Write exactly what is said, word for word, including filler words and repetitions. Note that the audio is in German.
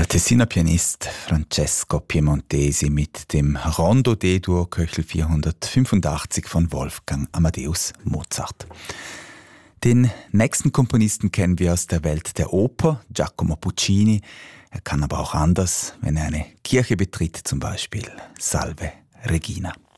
Der Tessiner Pianist Francesco Piemontesi mit dem Rondo D-Dur Köchel vierhundertfünfundachtzig von Wolfgang Amadeus Mozart. Den nächsten Komponisten kennen wir aus der Welt der Oper, Giacomo Puccini. Er kann aber auch anders, wenn er eine Kirche betritt, zum Beispiel Salve Regina.